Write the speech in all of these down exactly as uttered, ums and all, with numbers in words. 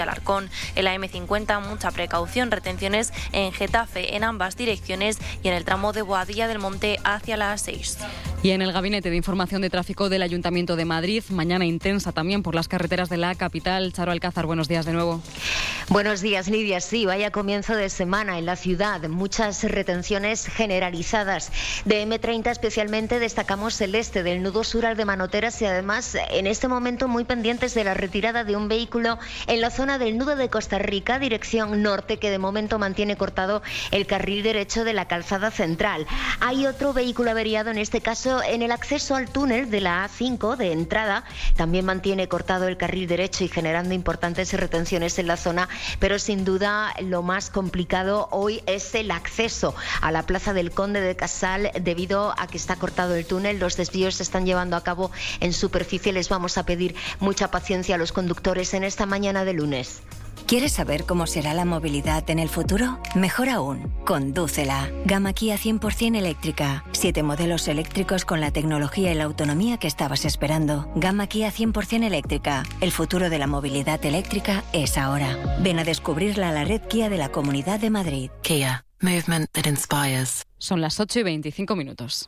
Alarcón. En la eme cincuenta, mucha precaución, retenciones en Getafe en ambas direcciones y en el tramo de Boadilla del Monte hacia la A seis. Y en el Gabinete de Información de Tráfico del Ayuntamiento de Madrid, mañana intensa también por las carreteras de la capital. Charo Alcázar, buenos días de nuevo. Buenos días, Lidia. Sí, vaya comienzo de semana en la ciudad. Muchas retenciones generalizadas. De eme treinta especialmente destacamos el este del nudo sur al de Manoteras y además en este momento muy pendientes de la retirada de un vehículo en la zona del nudo de Costa Rica, dirección norte, que de momento mantiene cortado el carril derecho de la calzada central. Hay otro vehículo averiado, en este caso en el acceso al túnel de la A cinco de entrada. También mantiene cortado el carril derecho y generando importantes retenciones en la zona, pero sin duda lo más complicado hoy es el acceso a la Plaza del Conde de Casal debido a que está cortado el túnel. Los desvíos se están llevando a cabo en superficie. Les vamos a pedir mucha paciencia a los conductores en esta mañana de lunes. ¿Quieres saber cómo será la movilidad en el futuro? Mejor aún, condúcela. Gama Kia cien por ciento eléctrica. Siete modelos eléctricos con la tecnología y la autonomía que estabas esperando. Gama Kia cien por ciento eléctrica. El futuro de la movilidad eléctrica es ahora. Ven a descubrirla a la red Kia de la Comunidad de Madrid. Kia. Movement that inspires. Son las ocho y veinticinco minutos.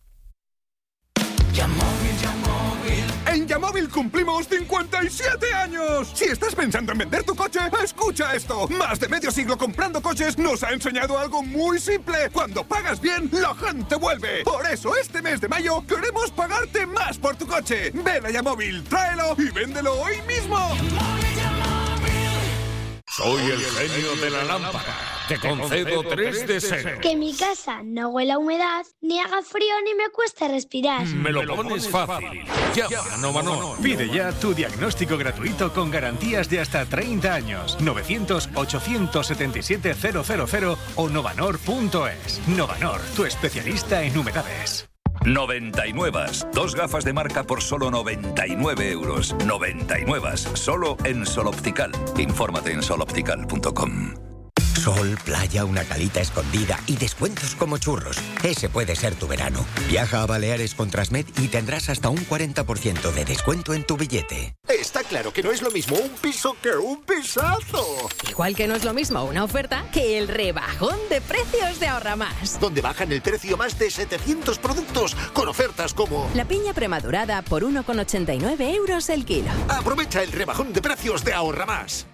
Yamóvil, Yamóvil. En Yamóvil cumplimos cincuenta y siete años. Si estás pensando en vender tu coche, escucha esto. Más de medio siglo comprando coches nos ha enseñado algo muy simple. Cuando pagas bien, la gente vuelve. Por eso este mes de mayo queremos pagarte más por tu coche. Ven a Yamóvil, tráelo y véndelo hoy mismo. Yamóvil, Yamóvil. Soy el genio de la lámpara. Te concedo tres deseos. Que mi casa no huela a humedad, ni haga frío, ni me cueste respirar. Me lo pones fácil. Llama a Novanor. Pide ya tu diagnóstico gratuito con garantías de hasta treinta años. novecientos, ochocientos setenta y siete, cero cero cero o novanor punto es. Novanor, tu especialista en humedades. noventa y nueve. Dos gafas de marca por solo noventa y nueve euros. noventa y nueve. Solo en Sol Optical. Infórmate en sol optical punto com. Sol, playa, una calita escondida y descuentos como churros. Ese puede ser tu verano. Viaja a Baleares con Transmed y tendrás hasta un cuarenta por ciento de descuento en tu billete. Está claro que no es lo mismo un piso que un pisazo. Igual que no es lo mismo una oferta que el rebajón de precios de Ahorra Más. Donde bajan el precio más de setecientos productos con ofertas como... La piña premadurada por uno con ochenta y nueve euros el kilo. Aprovecha el rebajón de precios de Ahorra Más.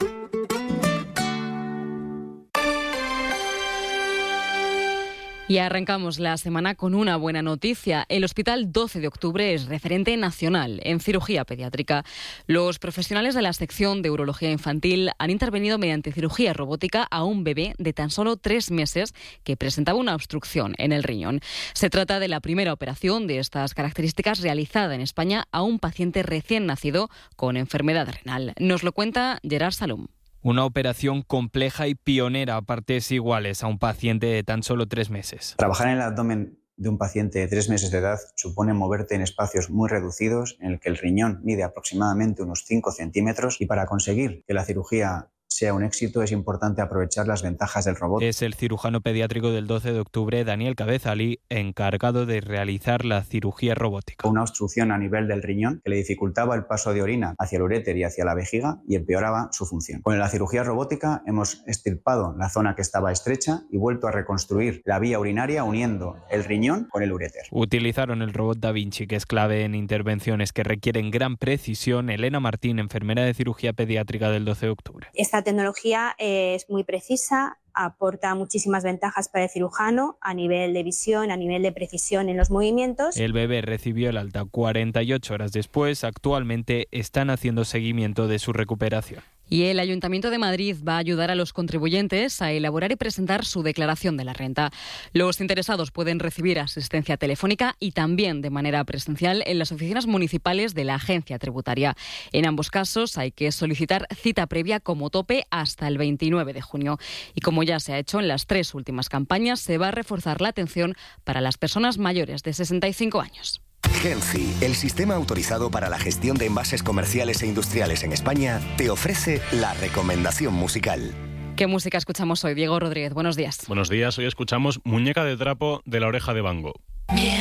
Y arrancamos la semana con una buena noticia. El Hospital doce de octubre es referente nacional en cirugía pediátrica. Los profesionales de la sección de urología infantil han intervenido mediante cirugía robótica a un bebé de tan solo tres meses que presentaba una obstrucción en el riñón. Se trata de la primera operación de estas características realizada en España a un paciente recién nacido con enfermedad renal. Nos lo cuenta Gerard Salom. Una operación compleja y pionera a partes iguales a un paciente de tan solo tres meses. Trabajar en el abdomen de un paciente de tres meses de edad supone moverte en espacios muy reducidos en el que el riñón mide aproximadamente unos cinco centímetros y para conseguir que la cirugía sea un éxito es importante aprovechar las ventajas del robot. Es el cirujano pediátrico del doce de octubre, Daniel Cabezalí, encargado de realizar la cirugía robótica. Una obstrucción a nivel del riñón que le dificultaba el paso de orina hacia el uréter y hacia la vejiga y empeoraba su función. Con la cirugía robótica hemos extirpado la zona que estaba estrecha y vuelto a reconstruir la vía urinaria uniendo el riñón con el uréter. Utilizaron el robot Da Vinci, que es clave en intervenciones que requieren gran precisión. Elena Martín, enfermera de cirugía pediátrica del doce de octubre. Esta tecnología es muy precisa, aporta muchísimas ventajas para el cirujano a nivel de visión, a nivel de precisión en los movimientos. El bebé recibió el alta cuarenta y ocho horas después. Actualmente están haciendo seguimiento de su recuperación. Y el Ayuntamiento de Madrid va a ayudar a los contribuyentes a elaborar y presentar su declaración de la renta. Los interesados pueden recibir asistencia telefónica y también de manera presencial en las oficinas municipales de la Agencia Tributaria. En ambos casos hay que solicitar cita previa como tope hasta el veintinueve de junio. Y como ya se ha hecho en las tres últimas campañas, se va a reforzar la atención para las personas mayores de sesenta y cinco años. Genci, el sistema autorizado para la gestión de envases comerciales e industriales en España, te ofrece la recomendación musical. ¿Qué música escuchamos hoy? Diego Rodríguez, buenos días. Buenos días, hoy escuchamos Muñeca de trapo de La Oreja de Van Gogh.